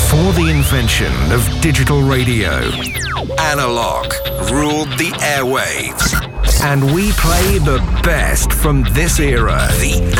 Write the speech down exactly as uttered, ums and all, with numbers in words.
Before the invention of digital radio, analog ruled the airwaves. And we play the best from this era. The